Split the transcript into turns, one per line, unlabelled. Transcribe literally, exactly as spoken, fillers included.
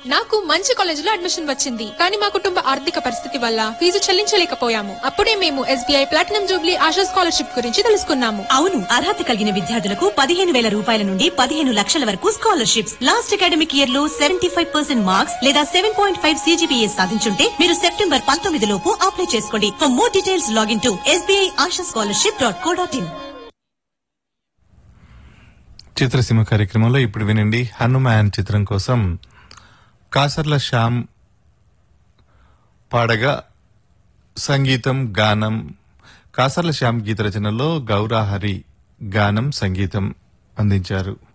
నాకు మంచి కాలేజీలో అడ్మిషన్ వచ్చింది, కానీ మా కుటుంబ ఆర్థిక పరిస్థితి వల్ల ఫీజు చెల్లించలేకపోయాము. అప్పుడే మేము SBI platinum Jubilee ASHA scholarship గురించి తెలుసుకున్నాము.
అవును, అర్హత కలిగిన విద్యార్థులకు పదిహేను వేల రూపాయల నుండి పదిహేను లక్షల వరకు స్కాలర్షిప్స్. లాస్ట్ అకాడమిక్ ఇయర్ లో సెవెంటీ ఫైవ్ పర్సెంట్ మార్క్స్ లేదా సెవెన్ పాయింట్ ఫైవ్ సీజీపీఏ సాధించుంటే మీరు సెప్టెంబర్ పంతొమ్మిది లోపు అప్లై చేసుకోండి. For more details login to SBI ASHA scholarship dot co dot in.
చిత్రసీమ కార్యక్రమంలో ఇప్పుడు వినండి హనుమాన్ చిత్రం కోసం కాసర్ల శ్యామ్ పాడగా సంగీతం గానం కాసర్ల శ్యామ్ గీత రచనలో గౌరాహరి గానం సంగీతం అందించారు.